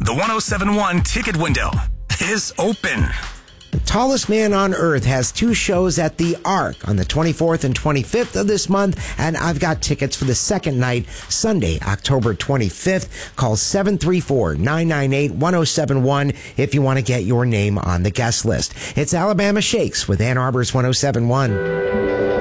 The 1071 ticket window is open. The Tallest Man on Earth has 2 shows at the Arc on the 24th and 25th of this month, and I've got tickets for the second night, Sunday, October 25th. Call 734-998-1071 if you want to get your name on the guest list. It's Alabama Shakes with Ann Arbor's 1071.